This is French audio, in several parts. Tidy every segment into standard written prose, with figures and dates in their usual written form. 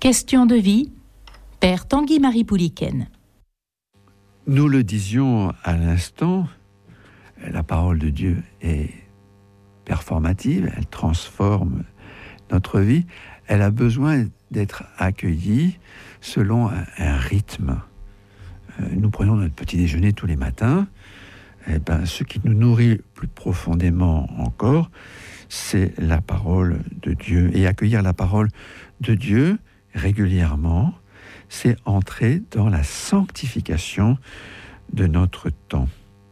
Question de vie, Père Tanguy-Marie Pouliken. Nous le disions à l'instant, la parole de Dieu est performative, elle transforme notre vie, elle a besoin d'être accueillie selon un rythme. Nous prenons notre petit déjeuner tous les matins, ce qui nous nourrit plus profondément encore, c'est la parole de Dieu. Et accueillir la parole de Dieu régulièrement, c'est entrer dans la sanctification de notre temps.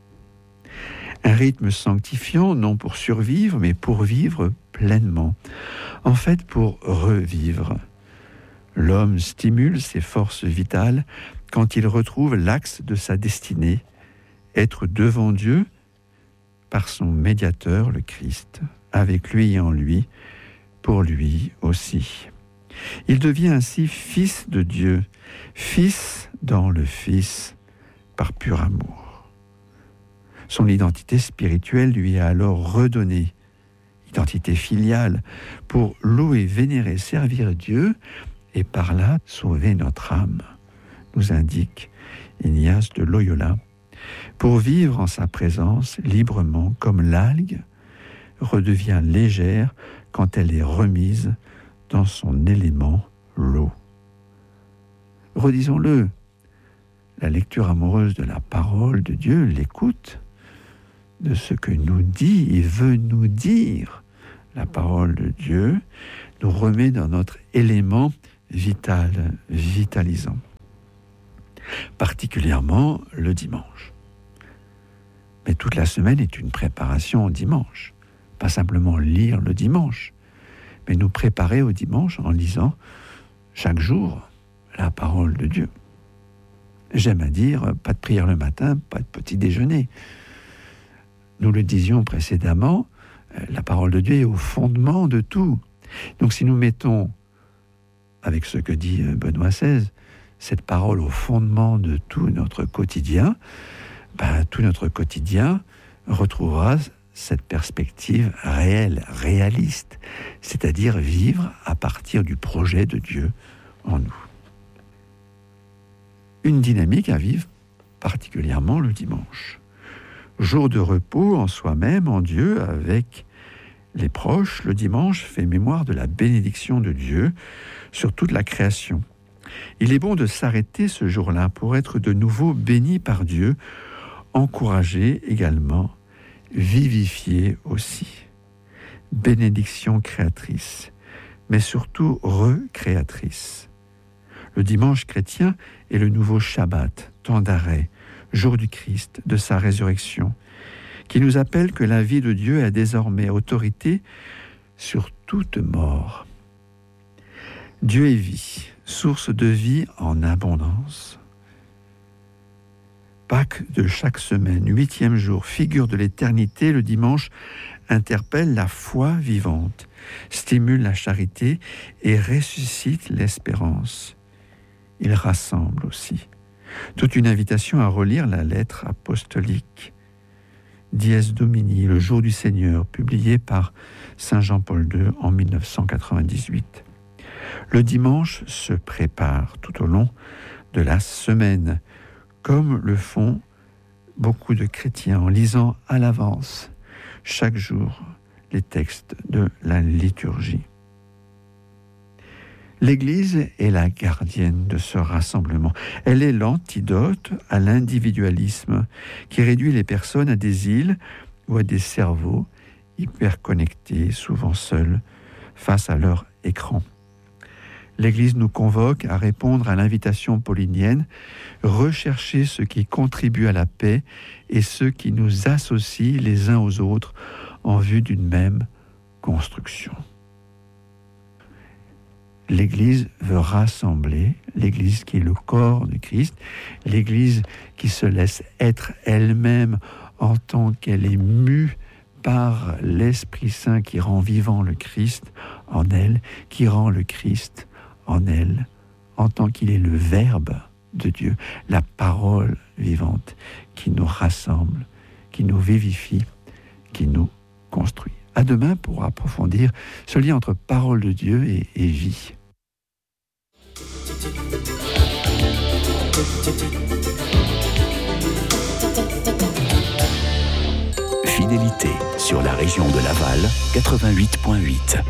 Un rythme sanctifiant, non pour survivre, mais pour vivre pleinement. En fait, pour revivre. L'homme stimule ses forces vitales quand il retrouve l'axe de sa destinée, être devant Dieu par son médiateur, le Christ, avec lui et en lui, pour lui aussi. Il devient ainsi fils de Dieu, fils dans le Fils, par pur amour. Son identité spirituelle lui est alors redonnée, identité filiale, pour louer, vénérer, servir Dieu et par là sauver notre âme, nous indique Ignace de Loyola, pour vivre en sa présence librement comme l'algue redevient légère quand elle est remise dans son élément, l'eau. Redisons-le, la lecture amoureuse de la parole de Dieu, l'écoute de ce que nous dit et veut nous dire la parole de Dieu, nous remet dans notre élément vital, vitalisant. Particulièrement le dimanche. Mais toute la semaine est une préparation au dimanche. Pas simplement lire le dimanche, mais nous préparer au dimanche en lisant chaque jour la parole de Dieu. J'aime à dire, pas de prière le matin, pas de petit déjeuner. Nous le disions précédemment, la parole de Dieu est au fondement de tout. Donc si nous mettons, avec ce que dit Benoît XVI, cette parole au fondement de tout notre quotidien, tout notre quotidien retrouvera cette perspective réelle, réaliste, c'est-à-dire vivre à partir du projet de Dieu en nous. Une dynamique à vivre particulièrement le dimanche. Jour de repos en soi-même, en Dieu, avec les proches, le dimanche fait mémoire de la bénédiction de Dieu sur toute la création. Il est bon de s'arrêter ce jour-là pour être de nouveau béni par Dieu, encouragé également, vivifié aussi. Bénédiction créatrice, mais surtout recréatrice. Le dimanche chrétien est le nouveau Shabbat, temps d'arrêt, jour du Christ, de sa résurrection, qui nous appelle que la vie de Dieu a désormais autorité sur toute mort. Dieu est vie, source de vie en abondance. Pâques de chaque semaine, 8e jour, figure de l'éternité, le dimanche interpelle la foi vivante, stimule la charité et ressuscite l'espérance. Il rassemble aussi. Toute une invitation à relire la lettre apostolique. Dies Domini, le jour du Seigneur, publié par Saint Jean-Paul II en 1998. Le dimanche se prépare tout au long de la semaine, comme le font beaucoup de chrétiens en lisant à l'avance, chaque jour, les textes de la liturgie. L'Église est la gardienne de ce rassemblement. Elle est l'antidote à l'individualisme qui réduit les personnes à des îles ou à des cerveaux hyperconnectés, souvent seuls, face à leur écran. L'Église nous convoque à répondre à l'invitation paulinienne, rechercher ce qui contribue à la paix et ce qui nous associe les uns aux autres en vue d'une même construction. L'Église veut rassembler, l'Église qui est le corps de Christ, l'Église qui se laisse être elle-même en tant qu'elle est mue par l'Esprit Saint qui rend vivant le Christ en elle, qui rend le Christ en elle, en tant qu'il est le Verbe de Dieu, la parole vivante qui nous rassemble, qui nous vivifie, qui nous construit. À demain pour approfondir ce lien entre parole de Dieu et vie. Fidélité sur la région de Laval, 88.8.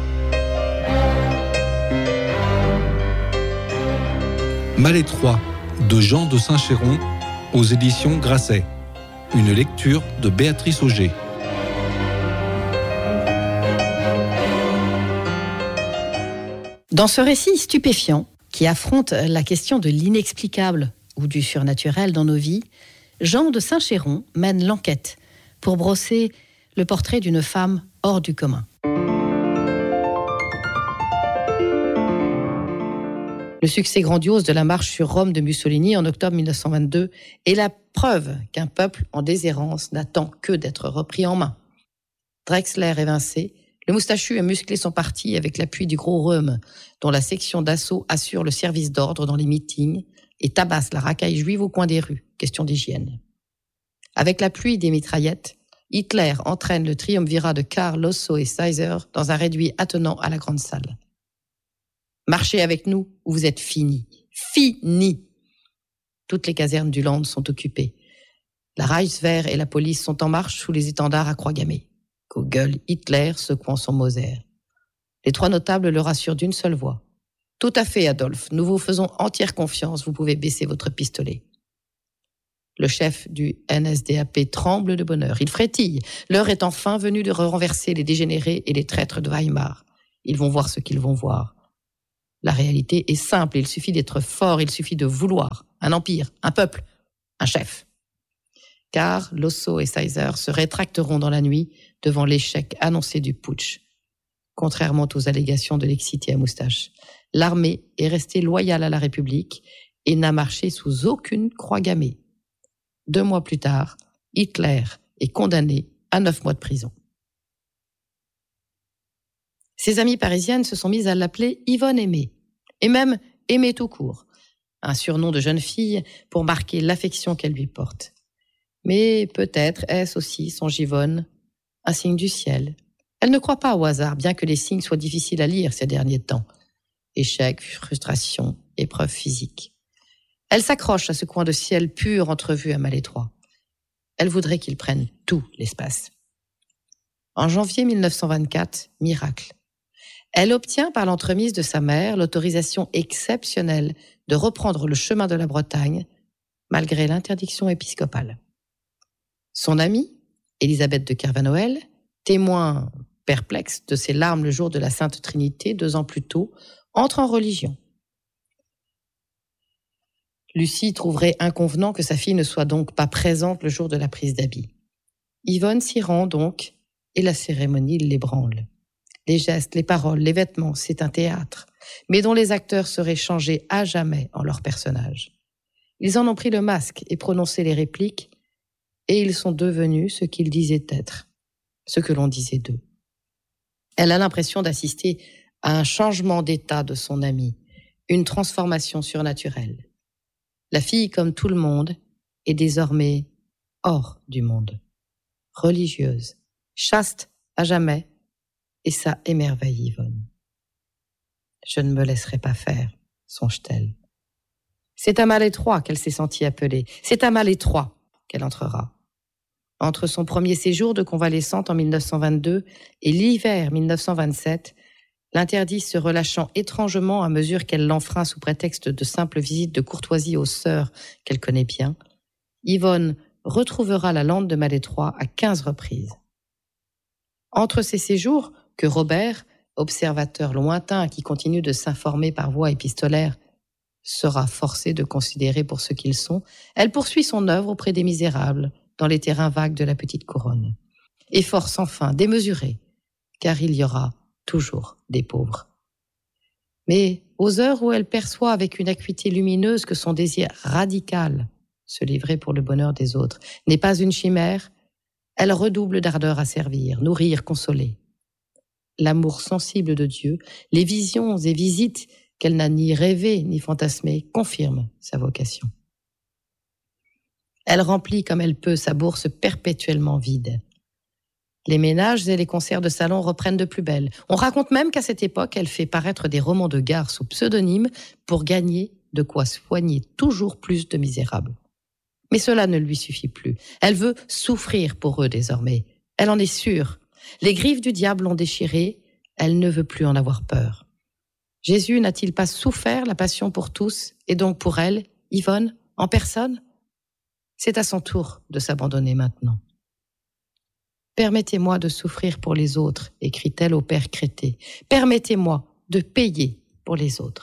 Malétroit de Jean de Saint-Chéron aux éditions Grasset. Une lecture de Béatrice Auger. Dans ce récit stupéfiant qui affronte la question de l'inexplicable ou du surnaturel dans nos vies, Jean de Saint-Chéron mène l'enquête pour brosser le portrait d'une femme hors du commun. Le succès grandiose de la marche sur Rome de Mussolini en octobre 1922 est la preuve qu'un peuple en déshérence n'attend que d'être repris en main. Drexler évincé, le moustachu a musclé son parti avec l'appui du Gros Rhum, dont la section d'assaut assure le service d'ordre dans les meetings et tabasse la racaille juive au coin des rues, question d'hygiène. Avec la pluie des mitraillettes, Hitler entraîne le triumvirat de Karl, Lossow et Seiser dans un réduit attenant à la grande salle. Marchez avec nous ou vous êtes finis. Finis. Toutes les casernes du Land sont occupées. La Reichswehr et la police sont en marche sous les étendards à croix gammée. Qu'au gueule Hitler secouant son Moser. Les trois notables le rassurent d'une seule voix. Tout à fait, Adolphe, nous vous faisons entière confiance, vous pouvez baisser votre pistolet. Le chef du NSDAP tremble de bonheur. Il frétille. L'heure est enfin venue de renverser les dégénérés et les traîtres de Weimar. Ils vont voir ce qu'ils vont voir. La réalité est simple, il suffit d'être fort, il suffit de vouloir. Un empire, un peuple, un chef. Car Lossow et Seiser se rétracteront dans la nuit devant l'échec annoncé du putsch. Contrairement aux allégations de l'excité à moustache, l'armée est restée loyale à la République et n'a marché sous aucune croix gammée. 2 mois plus tard, Hitler est condamné à 9 mois de prison. Ses amies parisiennes se sont mises à l'appeler Yvonne Aimée, et même Aimée tout court, un surnom de jeune fille pour marquer l'affection qu'elle lui porte. Mais peut-être est-ce aussi, son Yvonne, un signe du ciel. Elle ne croit pas au hasard, bien que les signes soient difficiles à lire ces derniers temps. Échec, frustration, épreuve physique. Elle s'accroche à ce coin de ciel pur entrevu à Malétroit. Elle voudrait qu'il prenne tout l'espace. En janvier 1924, miracle. Elle obtient par l'entremise de sa mère l'autorisation exceptionnelle de reprendre le chemin de la Bretagne, malgré l'interdiction épiscopale. Son amie, Élisabeth de Kervanoël, témoin perplexe de ses larmes le jour de la Sainte Trinité 2 ans plus tôt, entre en religion. Lucie trouverait inconvenant que sa fille ne soit donc pas présente le jour de la prise d'habit. Yvonne s'y rend donc, et la cérémonie l'ébranle. Les gestes, les paroles, les vêtements, c'est un théâtre, mais dont les acteurs seraient changés à jamais en leur personnage. Ils en ont pris le masque et prononcé les répliques, et ils sont devenus ce qu'ils disaient être, ce que l'on disait d'eux. Elle a l'impression d'assister à un changement d'état de son amie, une transformation surnaturelle. La fille, comme tout le monde, est désormais hors du monde, religieuse, chaste à jamais, et ça émerveille Yvonne. Je ne me laisserai pas faire, songe-t-elle. C'est à Malétroit qu'elle s'est sentie appelée, c'est à Malétroit qu'elle entrera. Entre son premier séjour de convalescente en 1922 et l'hiver 1927, l'interdit se relâchant étrangement à mesure qu'elle l'enfreint sous prétexte de simples visites de courtoisie aux sœurs qu'elle connaît bien, Yvonne retrouvera la lande de Malétroit à 15 reprises. Entre ces séjours, que Robert, observateur lointain qui continue de s'informer par voie épistolaire, sera forcé de considérer pour ce qu'ils sont, elle poursuit son œuvre auprès des misérables, dans les terrains vagues de la petite couronne. Effort sans fin, démesuré, car il y aura toujours des pauvres. Mais aux heures où elle perçoit avec une acuité lumineuse que son désir radical, se livrer pour le bonheur des autres, n'est pas une chimère, elle redouble d'ardeur à servir, nourrir, consoler. L'amour sensible de Dieu, les visions et visites qu'elle n'a ni rêvées ni fantasmées, confirment sa vocation. Elle remplit comme elle peut sa bourse perpétuellement vide. Les ménages et les concerts de salon reprennent de plus belle. On raconte même qu'à cette époque, elle fait paraître des romans de gare sous pseudonyme pour gagner de quoi soigner toujours plus de misérables. Mais cela ne lui suffit plus. Elle veut souffrir pour eux désormais. Elle en est sûre. Les griffes du diable l'ont déchirée. Elle ne veut plus en avoir peur. Jésus n'a-t-il pas souffert la passion pour tous, et donc pour elle, Yvonne, en personne? C'est à son tour de s'abandonner maintenant. « Permettez-moi de souffrir pour les autres », écrit-elle au père Crété. « Permettez-moi de payer pour les autres. »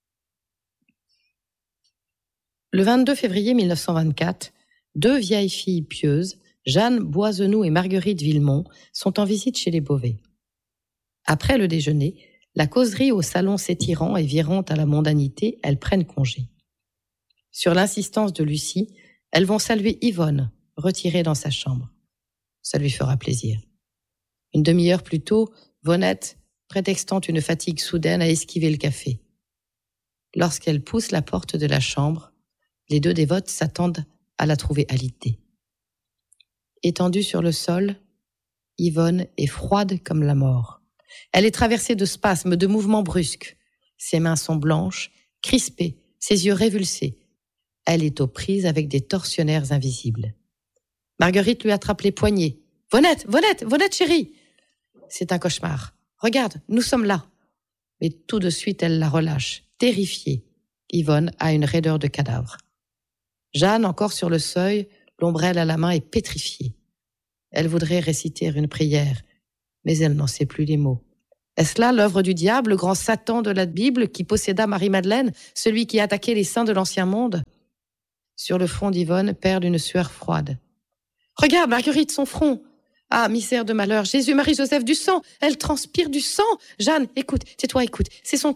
Le 22 février 1924, deux vieilles filles pieuses, Jeanne Boisenoux et Marguerite Villemont, sont en visite chez les Beauvais. Après le déjeuner, la causerie au salon s'étirant et virant à la mondanité, elles prennent congé. Sur l'insistance de Lucie, elles vont saluer Yvonne, retirée dans sa chambre. Ça lui fera plaisir. Une demi-heure plus tôt, Vonette, prétextant une fatigue soudaine, a esquivé le café. Lorsqu'elle pousse la porte de la chambre, les deux dévotes s'attendent à la trouver alitée. Étendue sur le sol, Yvonne est froide comme la mort. Elle est traversée de spasmes, de mouvements brusques. Ses mains sont blanches, crispées, ses yeux révulsés. Elle est aux prises avec des tortionnaires invisibles. Marguerite lui attrape les poignets. « Vonette, Vonette, Vonette chérie !» C'est un cauchemar. « Regarde, nous sommes là. » Mais tout de suite, elle la relâche, terrifiée. Yvonne a une raideur de cadavre. Jeanne, encore sur le seuil, l'ombrelle à la main, est pétrifiée. Elle voudrait réciter une prière, mais elle n'en sait plus les mots. Est-ce là l'œuvre du diable, le grand Satan de la Bible qui posséda Marie-Madeleine, celui qui attaquait les saints de l'Ancien Monde? Sur le front d'Yvonne perle une sueur froide. « Regarde, Marguerite, son front !»« Ah, misère de malheur, Jésus, Marie, Joseph, du sang! Elle transpire du sang !»« Jeanne, écoute, tais-toi, écoute, c'est son